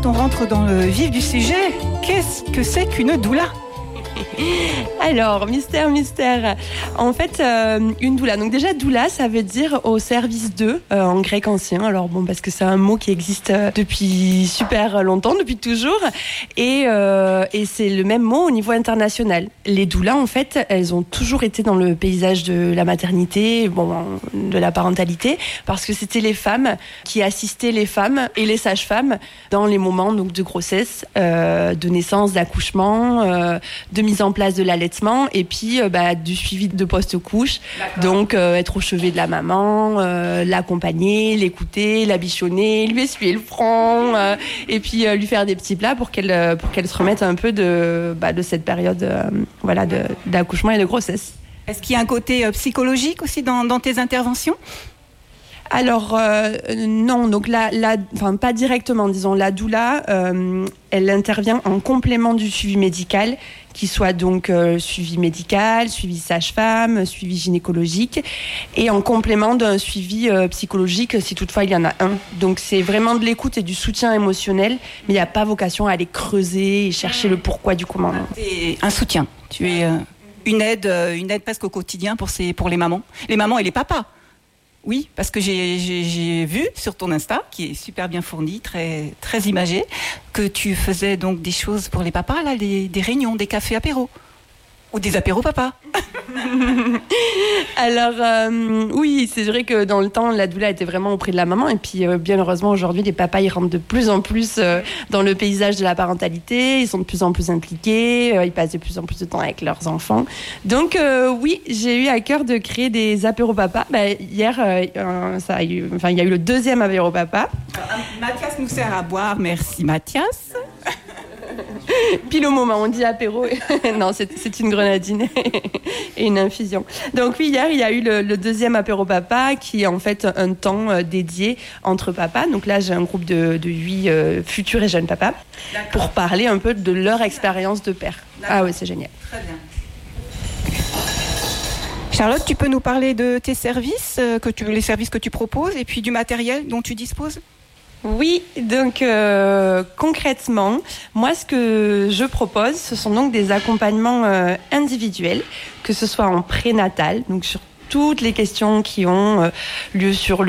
Charlotte, on rentre dans le vif du sujet. Qu'est-ce que c'est qu'une doula ? Alors, mystère. En fait, une doula. Donc déjà, doula, ça veut dire au service de, en grec ancien. Alors bon, parce que c'est un mot qui existe depuis super longtemps, depuis toujours. Et c'est le même mot au niveau international. Les doulas, en fait, elles ont toujours été dans le paysage de la maternité, de la parentalité, parce que c'était les femmes qui assistaient les femmes et les sages-femmes dans les moments donc de grossesse, de naissance, d'accouchement, de mise en place de l'allaitement et puis du suivi de post-couche. D'accord. Donc être au chevet de la maman, l'accompagner, l'écouter, la bichonner, lui essuyer le front et puis lui faire des petits plats pour qu'elle se remette un peu de cette période d'accouchement et de grossesse. Est-ce qu'il y a un côté psychologique aussi dans tes interventions ? Alors non, donc pas directement, disons. La doula, elle intervient en complément du suivi médical, qui soit donc suivi médical, suivi sage-femme, suivi gynécologique, et en complément d'un suivi psychologique si toutefois il y en a un. Donc c'est vraiment de l'écoute et du soutien émotionnel, mais il n'y a pas vocation à aller creuser et chercher le pourquoi du comment. C'est un soutien. Tu es une aide presque au quotidien pour les mamans et les papas. Oui, parce que j'ai vu sur ton Insta, qui est super bien fourni, très, très imagé, que tu faisais donc des choses pour les papas, là, des réunions, des cafés apéros. Ou des apéros papa. Alors, oui, c'est vrai que dans le temps, la doula était vraiment auprès de la maman. Et puis, bien heureusement, aujourd'hui, les papas, ils rentrent de plus en plus dans le paysage de la parentalité. Ils sont de plus en plus impliqués. Ils passent de plus en plus de temps avec leurs enfants. Donc, oui, j'ai eu à cœur de créer des apéros papa. Hier, il y a eu le deuxième apéro papa. Mathias nous sert à boire. Merci, Mathias. Pile au moment, on dit apéro. Non, c'est une grenadine et une infusion. Donc oui, hier, il y a eu le deuxième apéro papa qui est en fait un temps dédié entre papas. Donc là, j'ai un groupe de 8 futurs et jeunes papas. D'accord. Pour parler un peu de leur expérience de père. D'accord. Ah oui, c'est génial. Très bien. Charlotte, tu peux nous parler de tes services, les services que tu proposes et puis du matériel dont tu disposes ? Oui, donc concrètement, moi ce que je propose, ce sont donc des accompagnements individuels, que ce soit en prénatal, donc sur toutes les questions qui ont lieu sur